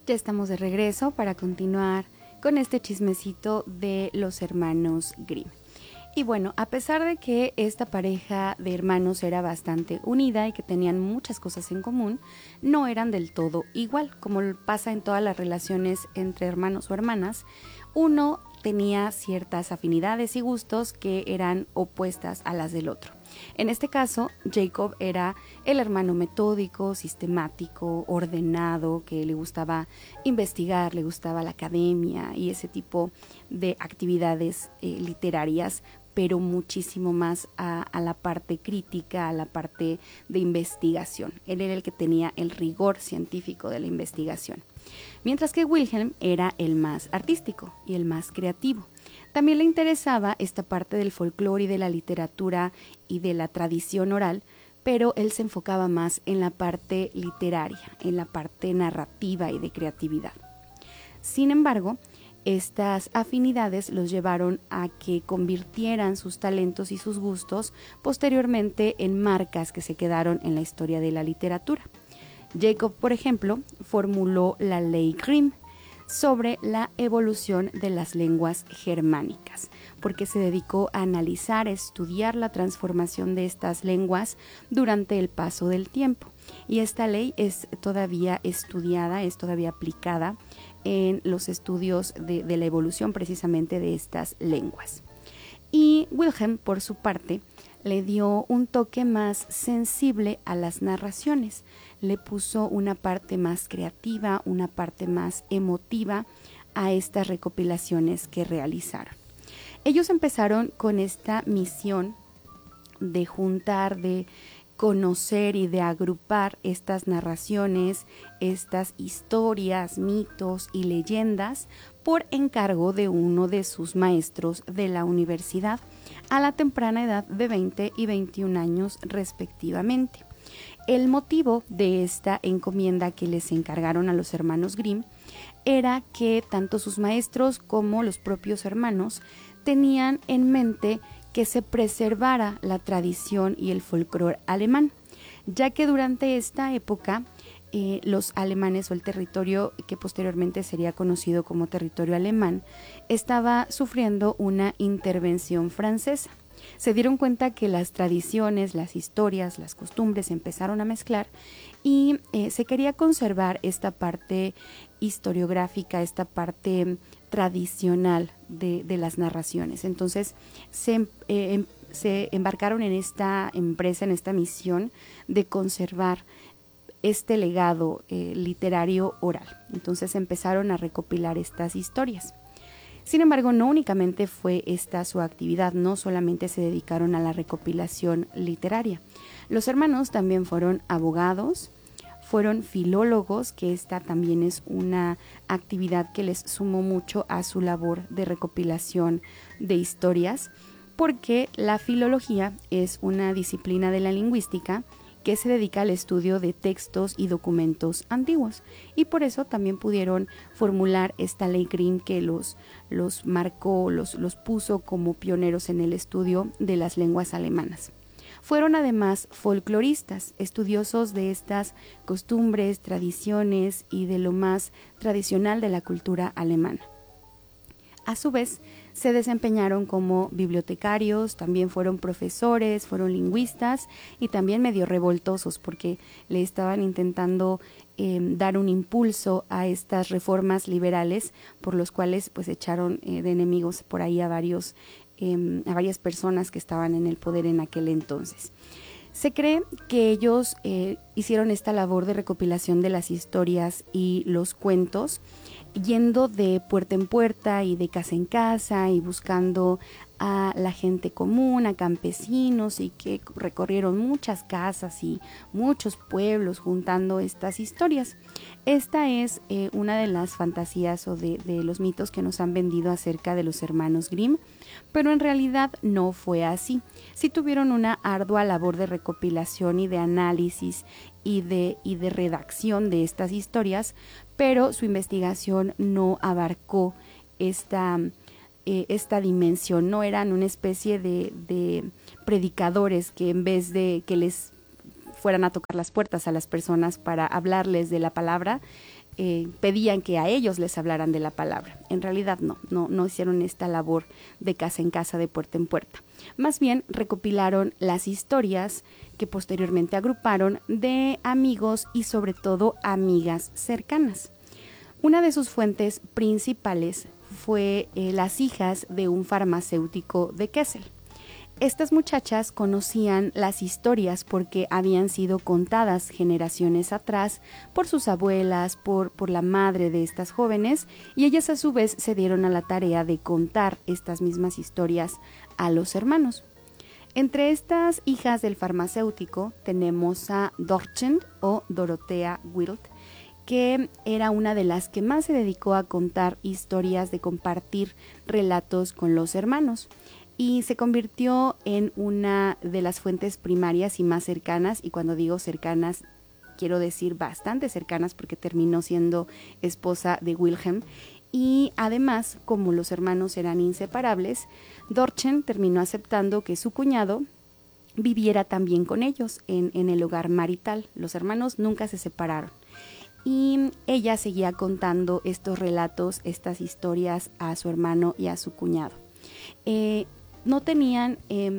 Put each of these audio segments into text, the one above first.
Ya estamos de regreso para continuar con este chismecito de los hermanos Grimm. Y bueno, a pesar de que esta pareja de hermanos era bastante unida y que tenían muchas cosas en común, no eran del todo igual, como pasa en todas las relaciones entre hermanos o hermanas. Uno tenía ciertas afinidades y gustos que eran opuestas a las del otro. En este caso, Jacob era el hermano metódico, sistemático, ordenado, que le gustaba investigar, le gustaba la academia y ese tipo de actividades literarias, pero muchísimo más a la parte crítica, a la parte de investigación. Él era el que tenía el rigor científico de la investigación. Mientras que Wilhelm era el más artístico y el más creativo. También le interesaba esta parte del folclore y de la literatura y de la tradición oral, pero él se enfocaba más en la parte literaria, en la parte narrativa y de creatividad. Sin embargo, estas afinidades los llevaron a que convirtieran sus talentos y sus gustos posteriormente en marcas que se quedaron en la historia de la literatura. Jacob, por ejemplo, formuló la ley Grimm sobre la evolución de las lenguas germánicas, porque se dedicó a analizar, a estudiar la transformación de estas lenguas durante el paso del tiempo. Y esta ley es todavía estudiada, es todavía aplicada en los estudios de la evolución precisamente de estas lenguas. Y Wilhelm, por su parte, le dio un toque más sensible a las narraciones, le puso una parte más creativa, una parte más emotiva a estas recopilaciones que realizaron. Ellos empezaron con esta misión de juntar, de conocer y de agrupar estas narraciones, estas historias, mitos y leyendas por encargo de uno de sus maestros de la universidad a la temprana edad de 20 y 21 años respectivamente. El motivo de esta encomienda que les encargaron a los hermanos Grimm era que tanto sus maestros como los propios hermanos tenían en mente que se preservara la tradición y el folclore alemán, ya que durante esta época los alemanes o el territorio que posteriormente sería conocido como territorio alemán estaba sufriendo una intervención francesa. Se dieron cuenta que las tradiciones, las historias, las costumbres empezaron a mezclar y se quería conservar esta parte historiográfica, esta parte tradicional de las narraciones. Entonces se embarcaron en esta empresa, en esta misión de conservar este legado literario oral. Entonces empezaron a recopilar estas historias. Sin embargo, no únicamente fue esta su actividad, no solamente se dedicaron a la recopilación literaria. Los hermanos también fueron abogados, fueron filólogos, que esta también es una actividad que les sumó mucho a su labor de recopilación de historias, porque la filología es una disciplina de la lingüística que se dedica al estudio de textos y documentos antiguos, y por eso también pudieron formular esta ley Grimm que los marcó, los puso como pioneros en el estudio de las lenguas alemanas. Fueron además folcloristas, estudiosos de estas costumbres, tradiciones y de lo más tradicional de la cultura alemana. A su vez, se desempeñaron como bibliotecarios, también fueron profesores, fueron lingüistas y también medio revoltosos porque le estaban intentando dar un impulso a estas reformas liberales, por los cuales pues echaron de enemigos por ahí a varias personas que estaban en el poder en aquel entonces. Se cree que ellos hicieron esta labor de recopilación de las historias y los cuentos, yendo de puerta en puerta y de casa en casa y buscando a la gente común, a campesinos, y que recorrieron muchas casas y muchos pueblos juntando estas historias. Esta es una de las fantasías o de los mitos que nos han vendido acerca de los hermanos Grimm, pero en realidad no fue así. Sí tuvieron una ardua labor de recopilación y de análisis y de redacción de estas historias, pero su investigación no abarcó esta dimensión. No eran una especie de predicadores que en vez de que les fueran a tocar las puertas a las personas para hablarles de la palabra, pedían que a ellos les hablaran de la palabra. En realidad no hicieron esta labor de casa en casa, de puerta en puerta. Más bien recopilaron las historias que posteriormente agruparon de amigos y sobre todo amigas cercanas. Una de sus fuentes principales fue las hijas de un farmacéutico de Kessel. Estas muchachas conocían las historias porque habían sido contadas generaciones atrás por sus abuelas, por la madre de estas jóvenes, y ellas a su vez se dieron a la tarea de contar estas mismas historias a los hermanos. Entre estas hijas del farmacéutico tenemos a Dorchen o Dorothea Wild, que era una de las que más se dedicó a contar historias, de compartir relatos con los hermanos. Y se convirtió en una de las fuentes primarias y más cercanas, y cuando digo cercanas, quiero decir bastante cercanas porque terminó siendo esposa de Wilhelm. Y además, como los hermanos eran inseparables, Dorchen terminó aceptando que su cuñado viviera también con ellos en el hogar marital. Los hermanos nunca se separaron. Y ella seguía contando estos relatos, estas historias a su hermano y a su cuñado. No tenían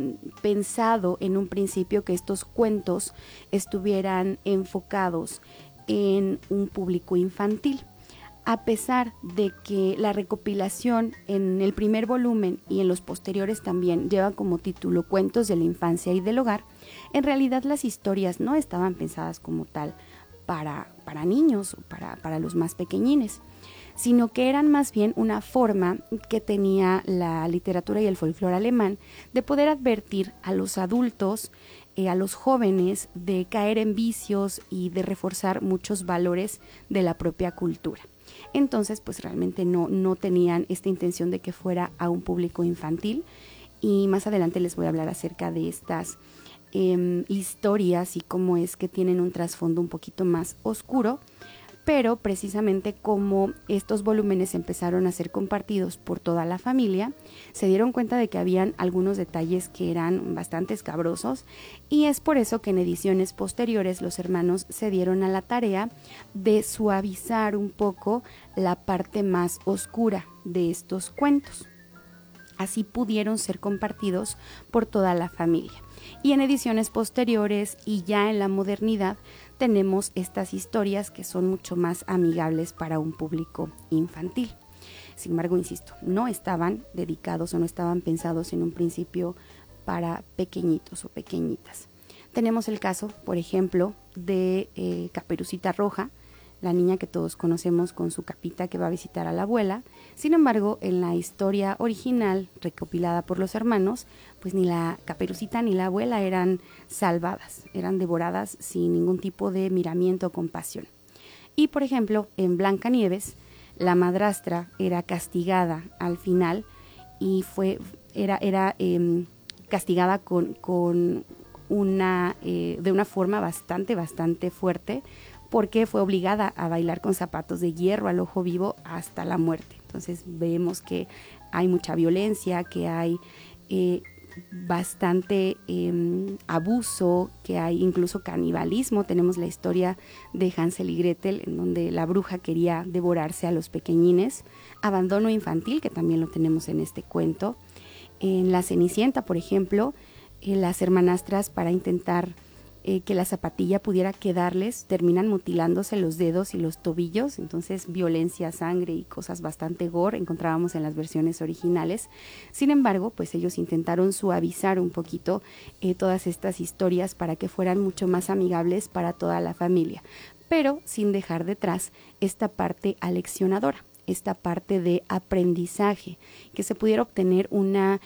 pensado en un principio que estos cuentos estuvieran enfocados en un público infantil, a pesar de que la recopilación en el primer volumen y en los posteriores también lleva como título Cuentos de la infancia y del hogar. En realidad las historias no estaban pensadas como tal para niños o para los más pequeñines, sino que eran más bien una forma que tenía la literatura y el folclore alemán de poder advertir a los adultos, a los jóvenes, de caer en vicios y de reforzar muchos valores de la propia cultura. Entonces, pues realmente no tenían esta intención de que fuera a un público infantil, y más adelante les voy a hablar acerca de estas historias y cómo es que tienen un trasfondo un poquito más oscuro. Pero precisamente como estos volúmenes empezaron a ser compartidos por toda la familia, se dieron cuenta de que habían algunos detalles que eran bastante escabrosos, y es por eso que en ediciones posteriores los hermanos se dieron a la tarea de suavizar un poco la parte más oscura de estos cuentos. Así pudieron ser compartidos por toda la familia. Y en ediciones posteriores y ya en la modernidad tenemos estas historias que son mucho más amigables para un público infantil. Sin embargo, insisto, no estaban dedicados o no estaban pensados en un principio para pequeñitos o pequeñitas. Tenemos el caso, por ejemplo, de Caperucita Roja, la niña que todos conocemos con su capita que va a visitar a la abuela. Sin embargo, en la historia original recopilada por los hermanos, pues ni la Caperucita ni la abuela eran salvadas, eran devoradas sin ningún tipo de miramiento o compasión. Y por ejemplo, en Blancanieves, la madrastra era castigada al final y era castigada de una forma bastante fuerte, porque fue obligada a bailar con zapatos de hierro al ojo vivo hasta la muerte. Entonces vemos que hay mucha violencia, que hay bastante abuso, que hay incluso canibalismo. Tenemos la historia de Hansel y Gretel, en donde la bruja quería devorarse a los pequeñines. Abandono infantil, que también lo tenemos en este cuento. En La Cenicienta, por ejemplo, las hermanastras, para intentar que la zapatilla pudiera quedarles, terminan mutilándose los dedos y los tobillos. Entonces violencia, sangre y cosas bastante gore encontrábamos en las versiones originales. Sin embargo, pues ellos intentaron suavizar un poquito todas estas historias para que fueran mucho más amigables para toda la familia, pero sin dejar detrás esta parte aleccionadora, esta parte de aprendizaje, que se pudiera obtener una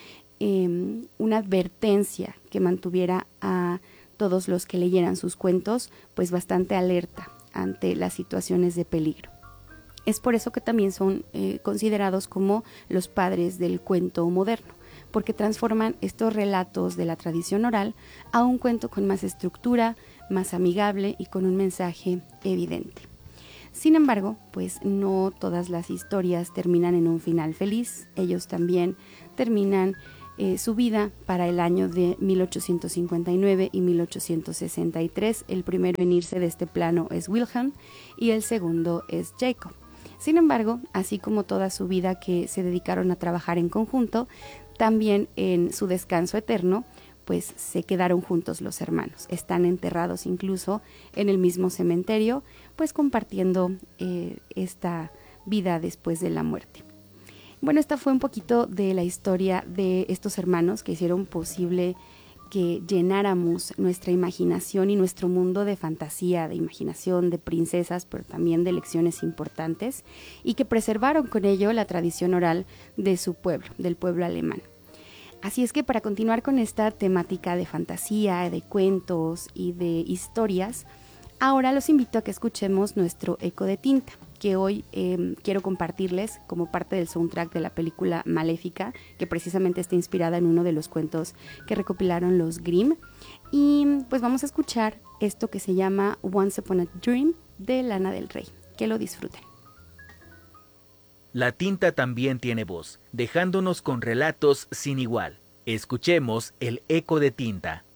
advertencia que mantuviera a todos los que leyeran sus cuentos pues bastante alerta ante las situaciones de peligro. Es por eso que también son considerados como los padres del cuento moderno, porque transforman estos relatos de la tradición oral a un cuento con más estructura, más amigable y con un mensaje evidente. Sin embargo, pues no todas las historias terminan en un final feliz. Ellos también terminan su vida para el año de 1859 y 1863. El primero en irse de este plano es Wilhelm y el segundo es Jacob. Sin embargo, así como toda su vida que se dedicaron a trabajar en conjunto, también en su descanso eterno, pues se quedaron juntos los hermanos. Están enterrados incluso en el mismo cementerio, pues compartiendo esta vida después de la muerte. Bueno, esta fue un poquito de la historia de estos hermanos que hicieron posible que llenáramos nuestra imaginación y nuestro mundo de fantasía, de imaginación, de princesas, pero también de lecciones importantes, y que preservaron con ello la tradición oral de su pueblo, del pueblo alemán. Así es que para continuar con esta temática de fantasía, de cuentos y de historias, ahora los invito a que escuchemos nuestro Eco de Tinta, que hoy quiero compartirles como parte del soundtrack de la película Maléfica, que precisamente está inspirada en uno de los cuentos que recopilaron los Grimm. Y pues vamos a escuchar esto que se llama Once Upon a Dream de Lana del Rey. Que lo disfruten. La tinta también tiene voz, dejándonos con relatos sin igual. Escuchemos el Eco de Tinta.